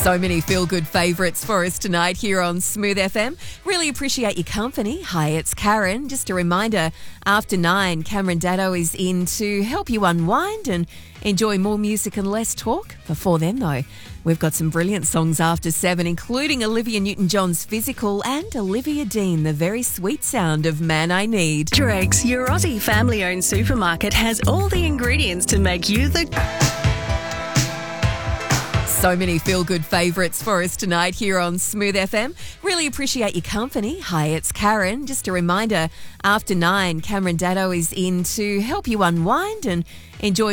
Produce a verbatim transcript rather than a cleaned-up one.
So many feel-good favourites for us tonight here on Smooth F M. Really appreciate your company. Hi, it's Karen. Just a reminder, after nine, Cameron Daddo is in to help you unwind and enjoy more music and less talk. Before then, though, we've got some brilliant songs after seven, including Olivia Newton-John's Physical and Olivia Dean, the very sweet sound of Man I Need. Drake's, your Aussie family-owned supermarket, has all the ingredients to make you the... So many feel-good favourites for us tonight here on Smooth F M. Really appreciate your company. Hi, it's Karen. Just a reminder, after nine, Cameron Daddo is in to help you unwind and enjoy